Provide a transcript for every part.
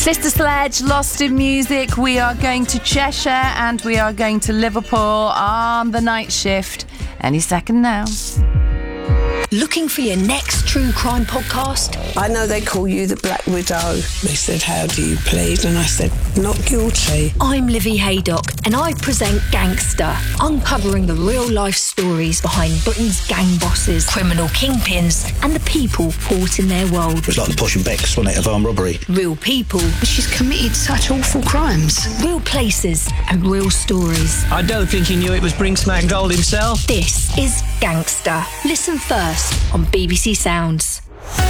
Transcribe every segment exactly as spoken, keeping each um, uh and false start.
Sister Sledge, Lost in Music. We are going to Cheshire and we are going to Liverpool on the night shift any second now. Looking for your next true crime podcast? I know they call you the Black Widow. They said, how do you plead? And I said, not guilty. I'm Livy Haydock and I present Gangster, uncovering the real-life stories behind Britain's gang bosses, criminal kingpins and the people caught in their world. It was like the Posh and Becks, wasn't it, of armed robbery? Real people. But she's committed such awful crimes. Real places and real stories. I don't think he knew it was Brinksmack Gold himself. This is Gangster. Listen first on B B C Sounds.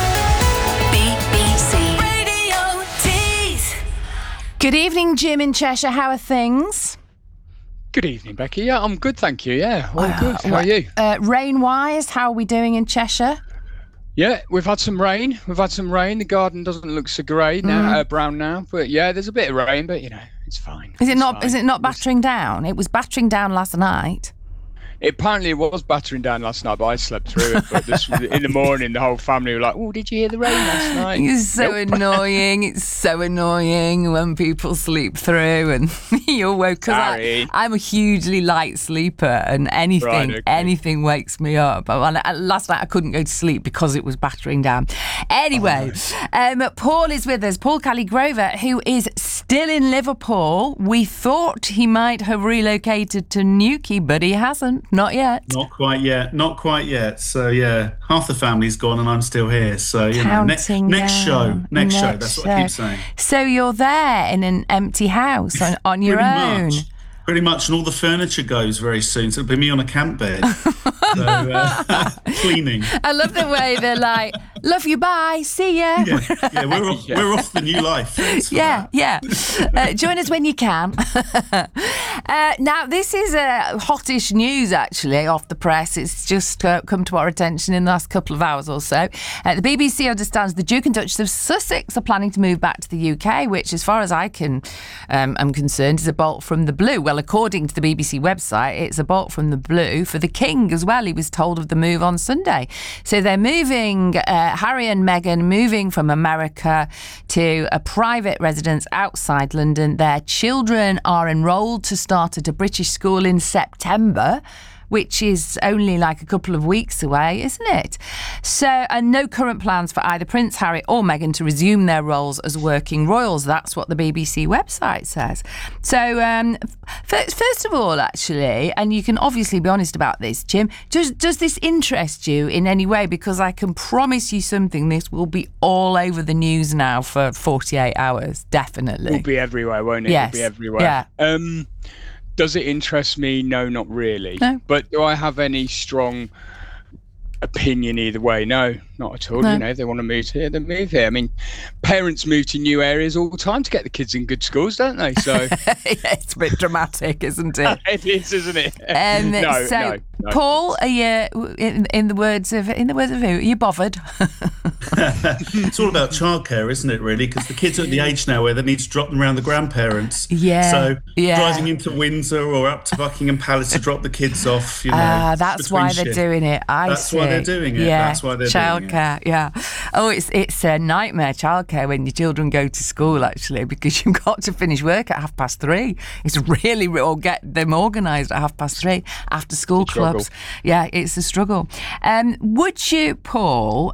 B B C Radio Tees. Good evening, Jim in Cheshire. How are things? Good evening, Becky. Yeah, I'm good, thank you. Yeah, all good. How are you? Uh, rain-wise, how are we doing in Cheshire? Yeah, we've had some rain. We've had some rain. The garden doesn't look so grey now, mm. uh, brown now. But yeah, there's a bit of rain, but you know, it's fine. Is it it's not? fine. Is it not battering down? It was battering down last night. It apparently it was battering down last night, but I slept through it. But this, in the morning, the whole family were like, "Oh, did you hear the rain last night?" It's so Nope. annoying. It's so annoying when people sleep through and you're woke. Because I'm a hugely light sleeper, and anything, Right, okay. anything wakes me up. And last night I couldn't go to sleep because it was battering down. Anyway, oh, no. um, Paul is with us. Paul Kelly-Grover, who is still in Liverpool. We thought he might have relocated to Newquay, but he hasn't. Not yet. Not quite yet. Not quite yet. So, yeah, half the family's gone and I'm still here. So, you know, ne- next Counting show. down. Next, show. Next That's what I keep saying. So you're there in an empty house on, on your Pretty own. much. Pretty much. And all the furniture goes very soon. So it'll be me on a camp bed. so, uh, cleaning. I love the way they're like, love you, bye, see ya. Yeah, yeah we're, off, Yeah. we're off the new life. Thanks for Yeah, that. yeah. Uh, join us when you can. uh, now, this is uh, hottish news, actually, off the press. It's just uh, come to our attention in the last couple of hours or so. Uh, the B B C understands the Duke and Duchess of Sussex are planning to move back to the U K, which, as far as I can, um, am concerned, is a bolt from the blue. Well, according to the B B C website, it's a bolt from the blue for the King as well. He was told of the move on Sunday. So they're moving, uh, Harry and Meghan moving from America to a private residence outside London. Their children are enrolled to start at a British school in September, which is only like a couple of weeks away, isn't it? So, and no current plans for either Prince Harry or Meghan to resume their roles as working royals. That's what the B B C website says. So, um, first, first of all, actually, and you can obviously be honest about this, Jim, does, does this interest you in any way? Because I can promise you something, this will be all over the news now for forty-eight hours, definitely. It'll be everywhere, won't it? Yes. It'll be everywhere. Yeah. Um, does it interest me? No, not really. No. But do I have any strong opinion either way? No, not at all. No. You know, if they want to move here, they move here. I mean, parents move to new areas all the time to get the kids in good schools, don't they? So Yeah, it's a bit dramatic, isn't it? it is, isn't it? Um, no, so, no, no. Paul, are you, in, in the words of in the words of who? Are you bothered? It's all about childcare, isn't it, really? Because the kids are at the age now where they need to drop them around the grandparents. Yeah, So yeah. driving into Windsor or up to Buckingham Palace to drop the kids off, you know. Ah, that's between why they're shifts. doing it. I That's see. why they're doing it. Yeah, That's why they're doing it. childcare. Yeah. Oh, it's it's a nightmare childcare when your children go to school, actually, because you've got to finish work at half past three. It's really or get them organised at half past three after school It's a struggle. clubs. Yeah, it's a struggle. Um, would you, Paul?